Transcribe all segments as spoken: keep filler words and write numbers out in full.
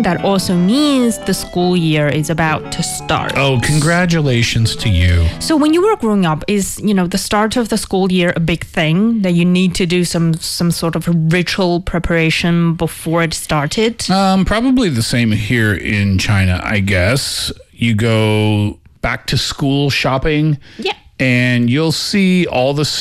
spring, that also means the school year is about to start. Oh, congratulations to you. So when you were growing up, is, you know, the start of the school year a big thing that you need to do some some sort of ritual preparation before it started? Um, probably the same here in China, I guess. You go back to school shopping. Yeah. And you'll see all the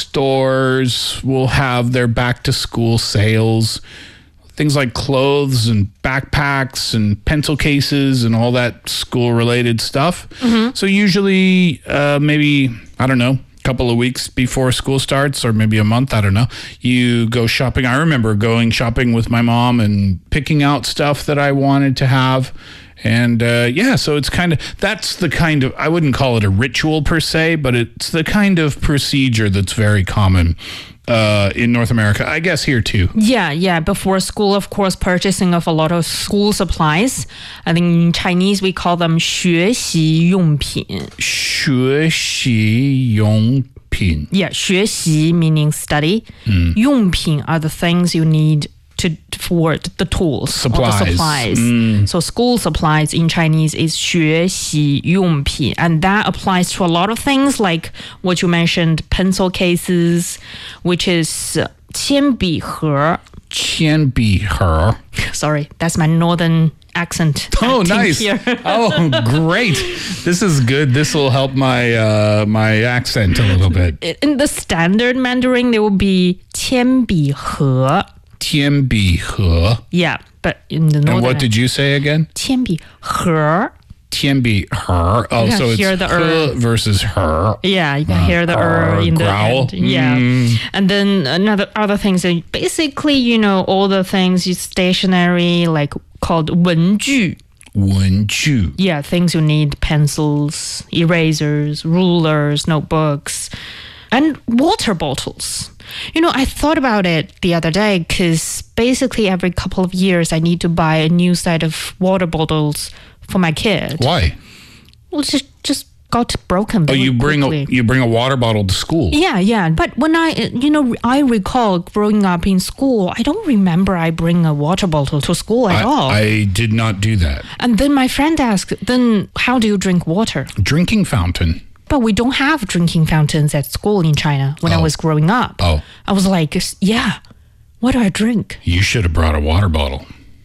stores will have their back to school sales. Things like clothes and backpacks and pencil cases and all that school-related stuff. Mm-hmm. So usually uh, maybe, I don't know, a couple of weeks before school starts or maybe a month, I don't know, you go shopping. I remember going shopping with my mom and picking out stuff that I wanted to have. And uh, yeah, so it's kind of, that's the kind of, I wouldn't call it a ritual per se, but it's the kind of procedure that's very common uh, in North America, I guess here too. Yeah, yeah. Before school, of course, purchasing of a lot of school supplies. I think in Chinese, we call them 学习用品. 学习用品. Yeah, 学习 meaning study. Mm. 用品 are the things you need to for the tools, supplies. Or the supplies. Mm. So school supplies in Chinese is 学习用品, and that applies to a lot of things like what you mentioned, pencil cases, which is 铅笔盒. 铅笔盒. Sorry, that's my northern accent. Oh, nice. Here. Oh, great. This is good. This will help my uh, my accent a little bit. In the standard Mandarin, there will be 铅笔盒. 铅笔盒. Yeah, but in the northern... And what did you say again? 铅笔盒. 铅笔盒. Oh, so it's the he versus her. Yeah, you can uh, hear the er in the growl. end. Yeah. Mm. And then another other things, basically, you know, all the things, stationery, like called 文具. 文具. Yeah, things you need, pencils, erasers, rulers, notebooks, and water bottles. You know, I thought about it the other day because basically every couple of years I need to buy a new set of water bottles for my kid. Why? Well, it just, just got broken very Oh, you bring quickly. a you bring a water bottle to school. Yeah, yeah. But when I, you know, I recall growing up in school, I don't remember I bring a water bottle to school at I, all. I did not do that. And then my friend asked, then how do you drink water? Drinking fountain. But we don't have drinking fountains at school in China when oh. I was growing up. Oh. I was like, yeah, what do I drink? You should have brought a water bottle.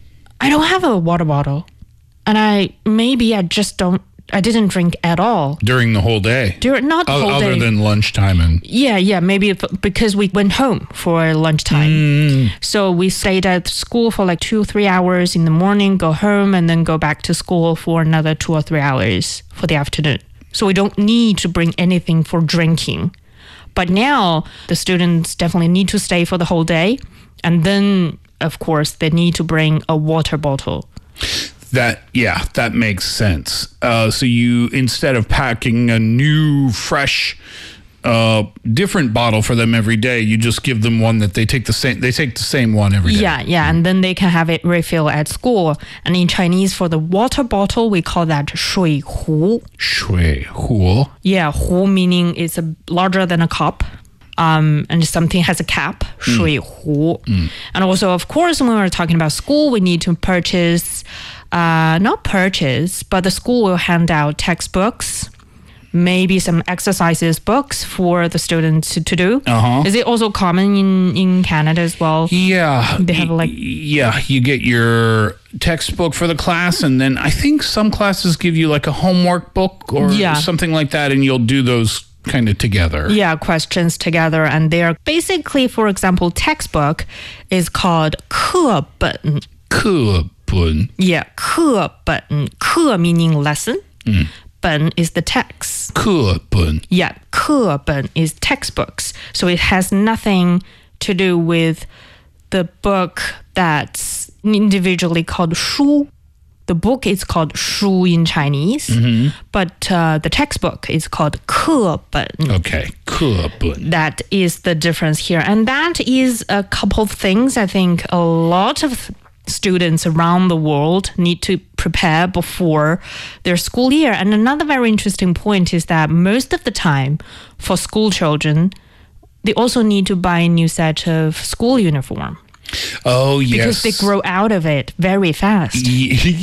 I don't have a water bottle. And I, maybe I just don't, I didn't drink at all. During the whole day? During, not the o- whole other day. Other than lunchtime and... Yeah, yeah, maybe if, because we went home for lunchtime. Mm. So we stayed at school for like two, three hours in the morning, go home, and then go back to school for another two or three hours for the afternoon. So we don't need to bring anything for drinking. But now the students definitely need to stay for the whole day. And then, of course, they need to bring a water bottle. That, yeah, that makes sense. Uh, so you, instead of packing a new, fresh, uh, different bottle for them every day, you just give them one that they take the same, they take the same one every day. Yeah, yeah, and then they can have it refill at school. And in Chinese, for the water bottle, we call that 水壶. 水壶. Yeah, 壶 meaning it's a, larger than a cup. Um, and something has a cap, 水壶. Mm. And also, of course, when we're talking about school, we need to purchase, uh, not purchase, but the school will hand out textbooks, maybe some exercises books for the students to, to do. Uh-huh. Is it also common in, in Canada as well? Yeah. They have like... Yeah, you get your textbook for the class, and then I think some classes give you like a homework book or yeah. something like that, and you'll do those kind of together. Yeah, questions together. And they're basically, for example, textbook is called 课本. 课本. Yeah, 课本. 课 meaning lesson. Mm. 本 is the text. 课本. Yeah, 课本 is textbooks. So it has nothing to do with the book that's individually called 书. The book is called 书 in Chinese, mm-hmm. but uh, the textbook is called 课本. Okay, 课本. That is the difference here. And that is a couple of things I think a lot of students around the world need to prepare before their school year. And another very interesting point is that most of the time for school children, they also need to buy a new set of school uniform. Oh, yes. Because they grow out of it very fast.